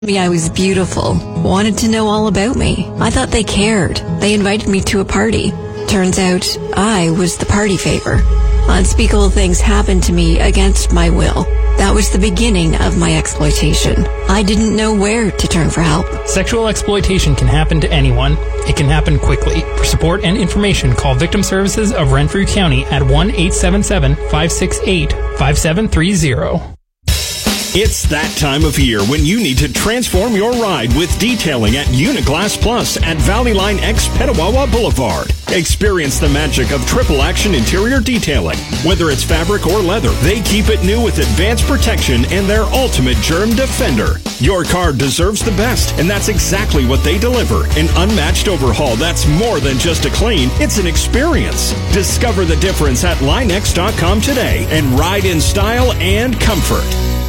Me, I was beautiful, wanted to know all about me. I thought they cared. They invited me to a party. Turns out, I was the party favor. Unspeakable things happened to me against my will. That was the beginning of my exploitation. I didn't know where to turn for help. Sexual exploitation can happen to anyone. It can happen quickly. For support and information, call Victim Services of Renfrew County at 1-877-568-5730. It's that time of year when you need to transform your ride with detailing at Uniglass Plus at Valley Line X Petawawa Boulevard. Experience the magic of triple action interior detailing. Whether it's fabric or leather, they keep it new with advanced protection and their ultimate germ defender. Your car deserves the best, and that's exactly what they deliver. An unmatched overhaul that's more than just a clean, it's an experience. Discover the difference at LineX.com today and ride in style and comfort.